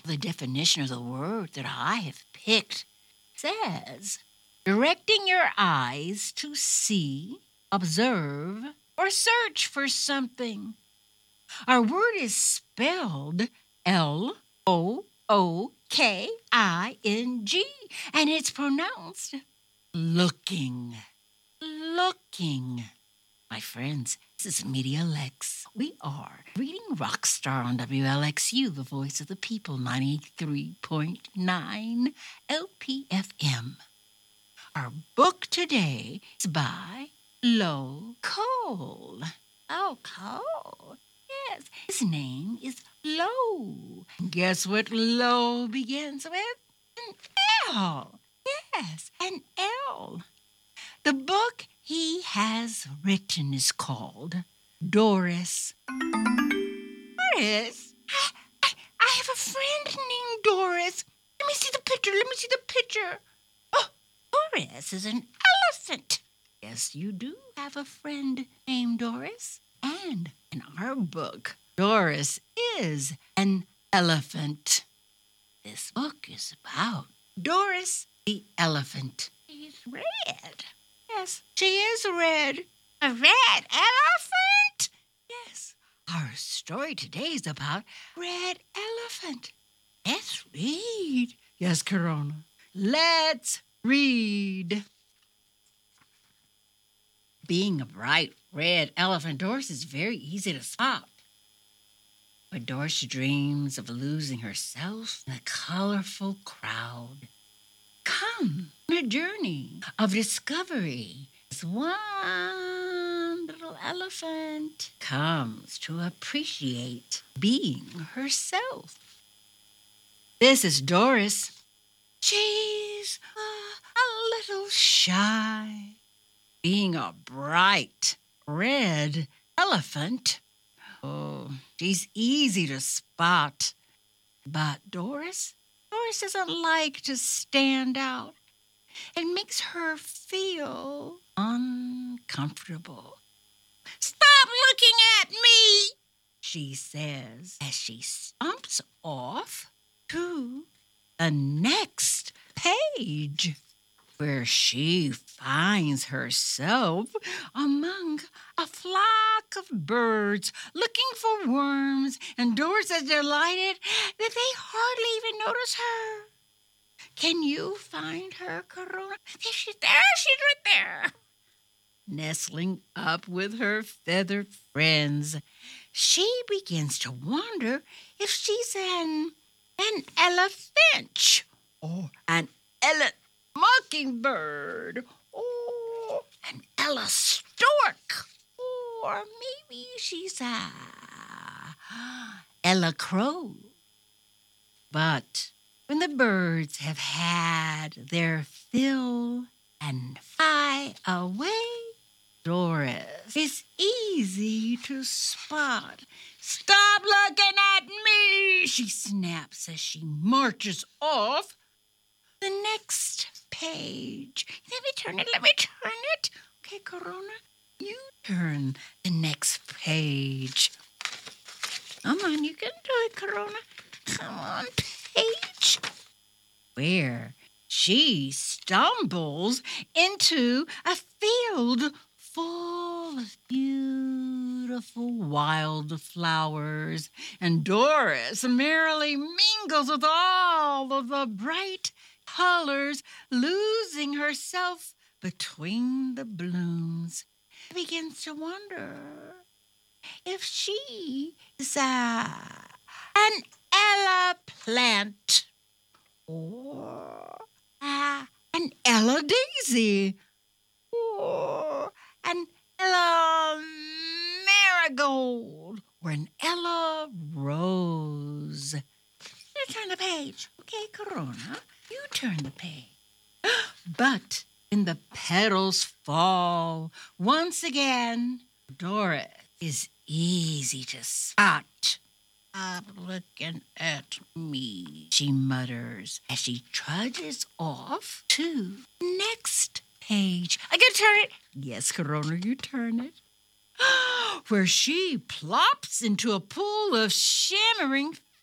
The definition of the word that I have picked says, directing your eyes to see, observe, or search for something. Our word is spelled Looking, and it's pronounced looking. Looking. My friends, this is Media Lex. We are reading Rockstar on WLXU, the voice of the people, 93.9 LPFM. Our book today is by Lo Cole. Oh, Cole. Yes, his name is Lo. Guess what Lo begins with? An L. Yes, an L. The book he has written is called Doris. Doris? I have a friend named Doris. Let me see the picture. Oh, Doris is an elephant. Yes, you do have a friend named Doris. And in our book, Doris is an elephant. This book is about Doris the elephant. She's red. Yes, she is red. A red elephant? Yes. Our story today is about Red Elephant. Let's read. Yes, Corona. Let's read. Being a bright red elephant, Doris is very easy to spot. But Doris dreams of losing herself in a colorful crowd. Come on a journey of discovery as one little elephant comes to appreciate being herself. This is Doris. She's a little shy. Being a bright red elephant, she's easy to spot. But Doris doesn't like to stand out. It makes her feel uncomfortable. Stop looking at me, she says as she stumps off to the next page, where she finds herself among a flock of birds looking for worms, and Doris is delighted that they hardly even notice her. Can you find her, Corona? There she's right there. Nestling up with her feathered friends, she begins to wonder if she's an elephant or an mockingbird, or an Ella stork, or maybe she's a Ella crow. But when the birds have had their fill and fly away, Doris is easy to spot. Stop looking at me, she snaps as she marches off the next page. Let me turn it. Okay, Corona, you turn the next page. Come on, you can do it, Corona. Come on, page. Where she stumbles into a field full of beautiful wildflowers, and Doris merrily mingles with all of the bright colors, losing herself between the blooms. She begins to wonder if she is an Ella plant or an Ella daisy or an Ella marigold or an Ella rose. You turn the page. Okay, Corona, you turn the page. But when the petals fall once again, Doris is easy to spot. Stop looking at me, she mutters as she trudges off to the next page. I can turn it. Yes, Corona, you turn it. Where she plops into a pool of shimmering